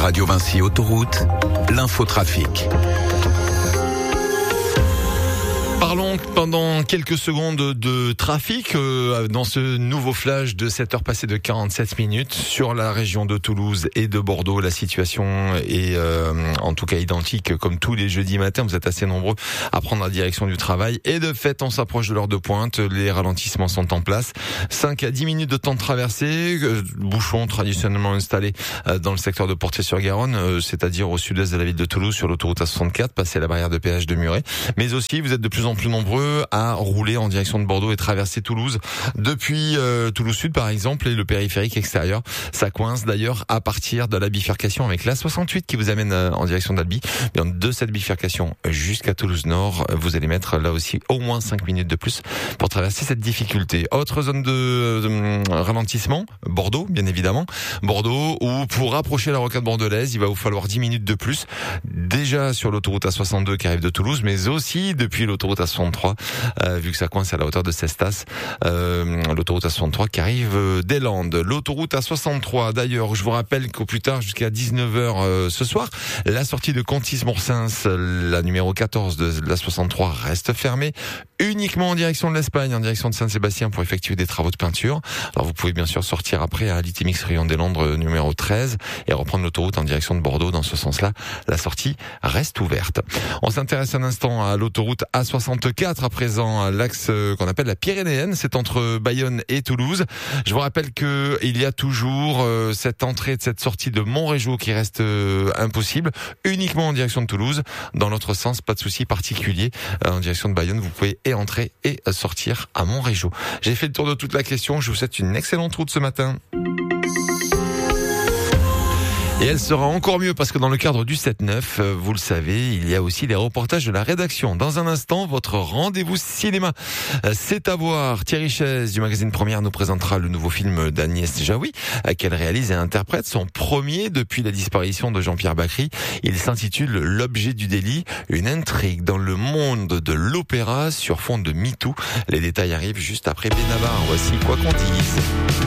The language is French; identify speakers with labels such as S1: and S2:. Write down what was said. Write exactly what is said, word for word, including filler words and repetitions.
S1: Radio Vinci Autoroute, l'infotrafic.
S2: Parlons pendant quelques secondes de trafic euh, dans ce nouveau flash de sept heures passées de quarante-sept minutes sur la région de Toulouse et de Bordeaux. La situation est euh, en tout cas identique comme tous les jeudis matins. Vous êtes assez nombreux à prendre la direction du travail et de fait on s'approche de l'heure de pointe. Les ralentissements sont en place. cinq à dix minutes de temps de traversée. Euh, bouchons traditionnellement installés euh, dans le secteur de Portier-sur-Garonne, euh, c'est-à-dire au sud-est de la ville de Toulouse sur l'autoroute A soixante-quatre, passé la barrière de péage de Muret. Mais aussi vous êtes de plus en plus nombreux à rouler en direction de Bordeaux et traverser Toulouse depuis euh, Toulouse Sud par exemple et le périphérique extérieur. Ça coince d'ailleurs à partir de la bifurcation avec l'A soixante-huit qui vous amène euh, en direction d'Albi. Et de cette bifurcation jusqu'à Toulouse Nord, vous allez mettre là aussi au moins cinq minutes de plus pour traverser cette difficulté. Autre zone de, de ralentissement, Bordeaux bien évidemment. Bordeaux où pour rapprocher la rocade bordelaise, il va vous falloir dix minutes de plus. Déjà sur l'autoroute A soixante-deux qui arrive de Toulouse, mais aussi depuis l'autoroute A soixante-trois, euh, vu que ça coince à la hauteur de Cestas, euh, l'autoroute A soixante-trois qui arrive euh, des Landes. L'autoroute A soixante-trois, d'ailleurs, je vous rappelle qu'au plus tard, jusqu'à dix-neuf heures euh, ce soir, la sortie de Contis-Morsens, la numéro quatorze de l'A soixante-trois, reste fermée, uniquement en direction de l'Espagne, en direction de Saint-Sébastien pour effectuer des travaux de peinture. Alors vous pouvez bien sûr sortir après à Litimix Rayon des Landes numéro treize et reprendre l'autoroute en direction de Bordeaux. Dans ce sens-là, la sortie reste ouverte. On s'intéresse un instant à l'autoroute A soixante-quatre à présent, à l'axe qu'on appelle la Pyrénéenne, c'est entre Bayonne et Toulouse. Je vous rappelle que il y a toujours euh, cette entrée de cette sortie de Montrégeau qui reste euh, impossible, uniquement en direction de Toulouse. Dans l'autre sens, pas de souci particulier. Euh, en direction de Bayonne, vous pouvez et entrer et sortir à Montrégeau. J'ai fait le tour de toute la question. Je vous souhaite une excellente route ce matin. Et elle sera encore mieux parce que dans le cadre du sept neuf, vous le savez, il y a aussi les reportages de la rédaction. Dans un instant, votre rendez-vous cinéma, c'est à voir. Thierry Chaise du magazine Première nous présentera le nouveau film d'Agnès Jaoui, qu'elle réalise et interprète, son premier depuis la disparition de Jean-Pierre Bacry. Il s'intitule L'objet du délit, une intrigue dans le monde de l'opéra sur fond de MeToo. Les détails arrivent juste après Benabar. Voici Quoi qu'on dise.